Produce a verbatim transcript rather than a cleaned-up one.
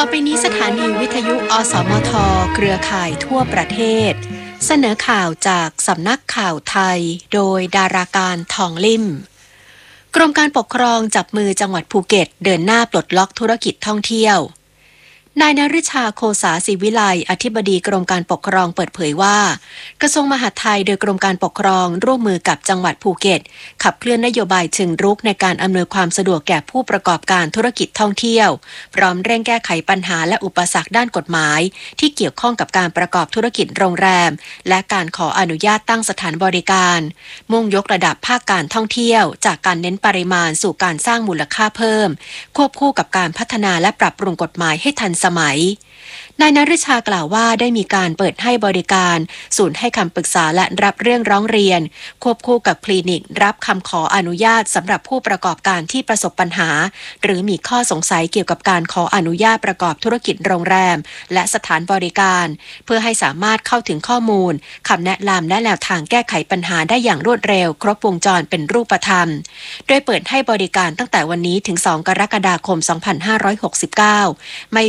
ไปนี้สถานีวิทยุอสมทเครือข่ายทั่วประเทศเสนอข่าวจากสำนักข่าวไทยโดยดาราการทองลิ่มกรมการปกครองจับมือจังหวัดภูเก็ตเดินหน้าปลดล็อกธุรกิจท่องเที่ยวนายนฤชาโคสาศิวิไลอธิบดีกรมการปกครองเปิดเผยว่ากระทรวงมหาดไทยโดยกรมการปกครองร่วมมือกับจังหวัดภูเก็ตขับเคลื่อนนโยบายเชิงรุกในการอำนวยความสะดวกแก่ผู้ประกอบการธุรกิจท่องเที่ยวพร้อมเร่งแก้ไขปัญหาและอุปสรรคด้านกฎหมายที่เกี่ยวข้องกับการประกอบธุรกิจโรงแรมและการขออนุญาตตั้งสถานบริการมุ่งยกระดับภาคการท่องเที่ยวจากการเน้นปริมาณสู่การสร้างมูลค่าเพิ่มควบคู่กับการพัฒนาและปรับปรุงกฎหมายให้ทันสมัยนายนฤชากล่าวว่าได้มีการเปิดให้บริการศูนย์ให้คำปรึกษาและรับเรื่องร้องเรียนควบคู่กับคลินิกรับคำขออนุญาตสำหรับผู้ประกอบการที่ประสบปัญหาหรือมีข้อสงสัยเกี่ยวกับการขออนุญาตประกอบธุรกิจโรงแรมและสถานบริการเพื่อให้สามารถเข้าถึงข้อมูลคำแนะนำและแนวทางแก้ไขปัญหาได้อย่างรวดเร็วครบวงจรเป็นรูปธรรมโดยเปิดให้บริการตั้งแต่วันนี้ถึงสองกรกฎาคมสองพันห้าร้อยหกสิบเก้าไม่